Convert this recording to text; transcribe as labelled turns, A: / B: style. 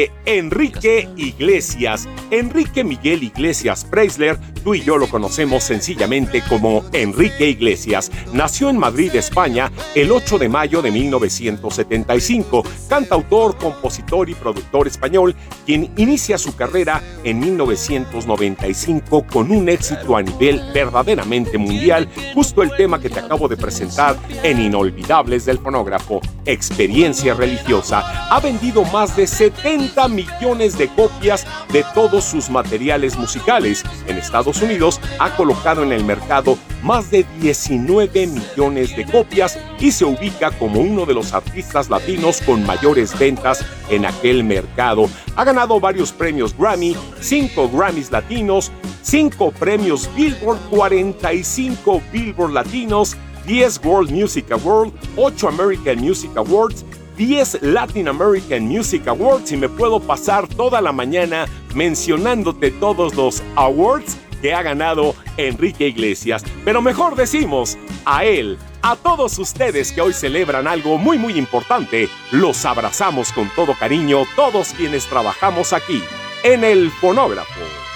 A: Enrique Iglesias. Enrique Miguel Iglesias Preisler, tú y yo lo conocemos sencillamente como Enrique Iglesias. Nació en Madrid, España, el 8 de mayo de 1975. Cantautor, compositor y productor español, quien inicia su carrera en 1995 con un éxito a nivel verdaderamente mundial, justo el tema que te acabo de presentar en Inolvidables del Fonógrafo, Experiencia Religiosa. Ha vendido más de 70 millones de copias de todos sus materiales musicales. En Estados Unidos ha colocado en el mercado más de 19 millones de copias y se ubica como uno de los artistas latinos con mayores ventas en aquel mercado. Ha ganado varios premios Grammy, 5 Grammys latinos, 5 premios Billboard, 45 Billboard latinos, 10 World Music Awards, 8 American Music Awards, 10 Latin American Music Awards, y me puedo pasar toda la mañana mencionándote todos los awards que ha ganado Enrique Iglesias. Pero mejor decimos, a él, a todos ustedes que hoy celebran algo muy muy importante, los abrazamos con todo cariño, todos quienes trabajamos aquí en el Fonógrafo.